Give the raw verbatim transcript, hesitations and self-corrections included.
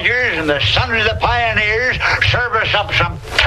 soldiers and the sons of the pioneers serve us up some